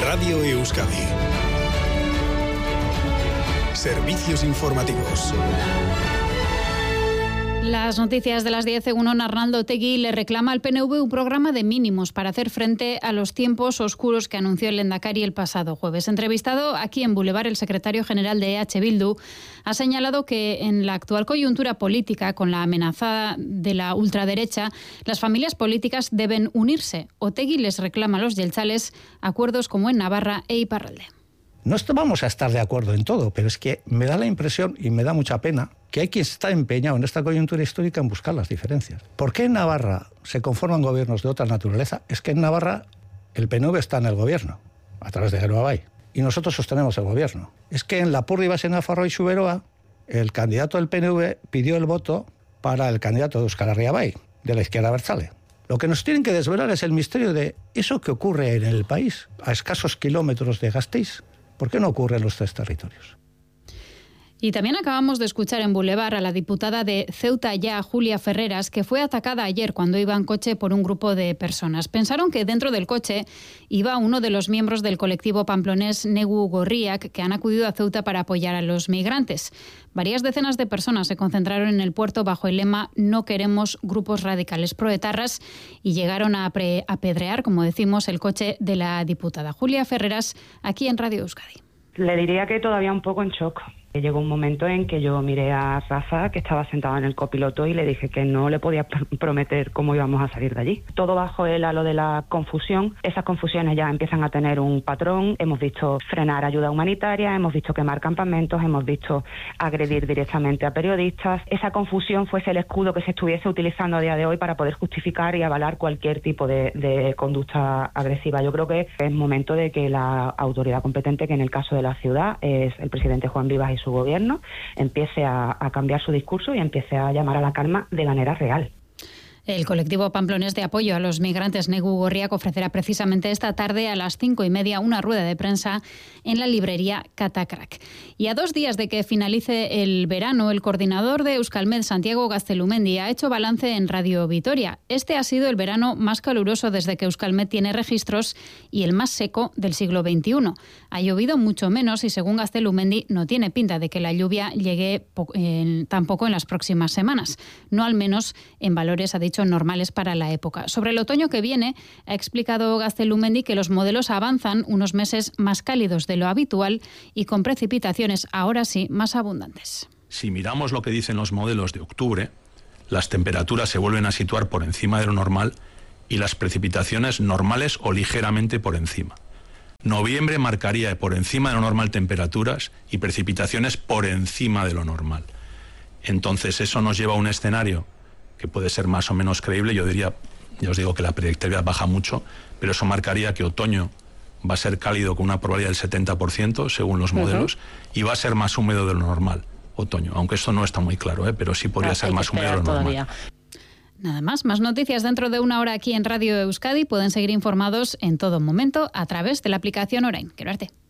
Radio Euskadi. Servicios informativos. Las noticias de las 10, según Arnaldo Otegi, le reclama al PNV un programa de mínimos para hacer frente a los tiempos oscuros que anunció el Lehendakari el pasado jueves. Entrevistado aquí en Boulevard, el secretario general de EH Bildu ha señalado que en la actual coyuntura política, con la amenaza de la ultraderecha, las familias políticas deben unirse. Otegi les reclama a los jeltzales acuerdos como en Navarra e Iparralde. No vamos a estar de acuerdo en todo, pero es que me da la impresión, y me da mucha pena, que hay quien está empeñado en esta coyuntura histórica en buscar las diferencias. ¿Por qué en Navarra se conforman gobiernos de otra naturaleza? Es que en Navarra el PNV está en el gobierno, a través de Geroa Bai, y nosotros sostenemos el gobierno. Es que en Lapurdi, Basen, Nafarroa y Xuberoa, el candidato del PNV pidió el voto para el candidato de Euskal Herria Bai, de la izquierda abertzale. Lo que nos tienen que desvelar es el misterio de eso que ocurre en el país, a escasos kilómetros de Gasteiz. ¿Por qué no ocurre en los tres territorios? Y también acabamos de escuchar en Boulevard a la diputada de Ceuta Ya, Julia Ferreras, que fue atacada ayer cuando iba en coche por un grupo de personas. Pensaron que dentro del coche iba uno de los miembros del colectivo pamplonés Negu Gorriak, que han acudido a Ceuta para apoyar a los migrantes. Varias decenas de personas se concentraron en el puerto bajo el lema "No queremos grupos radicales proetarras" y llegaron a apedrear, como decimos, el coche de la diputada. Julia Ferreras, aquí en Radio Euskadi. Le diría que todavía un poco en shock. Llegó un momento en que yo miré a Rafa, que estaba sentado en el copiloto, y le dije que no le podía prometer cómo íbamos a salir de allí. Todo bajo el halo de la confusión. Esas confusiones ya empiezan a tener un patrón. Hemos visto frenar ayuda humanitaria, hemos visto quemar campamentos, hemos visto agredir directamente a periodistas. Esa confusión fuese el escudo que se estuviese utilizando a día de hoy para poder justificar y avalar cualquier tipo de conducta agresiva. Yo creo que es momento de que la autoridad competente, que en el caso de la ciudad es el presidente Juan Vivas y su gobierno, empiece a cambiar su discurso y empiece a llamar a la calma de manera real. El colectivo pamplonés de apoyo a los migrantes Negu Gorriak ofrecerá precisamente esta tarde a las 5:30 una rueda de prensa en la librería Catacrac. Y a 2 días de que finalice el verano, el coordinador de Euskalmet, Santiago Gaztelumendi, ha hecho balance en Radio Vitoria. Este ha sido el verano más caluroso desde que Euskalmet tiene registros y el más seco del siglo XXI. Ha llovido mucho menos y, según Gaztelumendi, no tiene pinta de que la lluvia llegue tampoco en las próximas semanas. No al menos en valores, ha dicho, normales para la época. Sobre el otoño que viene, ha explicado Gaztelumendi que los modelos avanzan unos meses más cálidos de lo habitual y con precipitaciones, ahora sí, más abundantes. Si miramos lo que dicen los modelos de octubre, las temperaturas se vuelven a situar por encima de lo normal y las precipitaciones normales o ligeramente por encima. Noviembre marcaría por encima de lo normal temperaturas y precipitaciones por encima de lo normal. Entonces eso nos lleva a un escenario que puede ser más o menos creíble. Yo diría, ya os digo que la predictividad baja mucho, pero eso marcaría que otoño va a ser cálido con una probabilidad del 70% según los modelos, y va a ser más húmedo de lo normal otoño, aunque esto no está muy claro, pero sí podría ser más húmedo de lo normal. Nada más noticias dentro de una hora aquí en Radio Euskadi. Pueden seguir informados en todo momento a través de la aplicación Orain. Quiero verte.